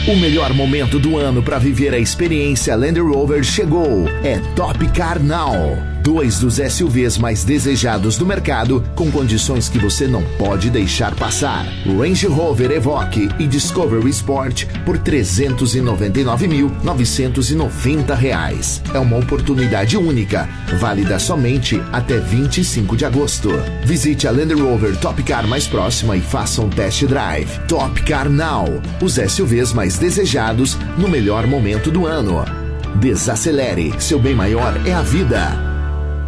O melhor momento do ano para viver a experiência Land Rover chegou. É Top Car Now. 2 dos SUVs mais desejados do mercado, com condições que você não pode deixar passar. Range Rover Evoque e Discovery Sport por R$ 399.990. É uma oportunidade única, válida somente até 25 de agosto. Visite a Land Rover Top Car mais próxima e faça um test drive. Top Car Now. Os SUVs mais desejados no melhor momento do ano. Desacelere, seu bem maior é a vida.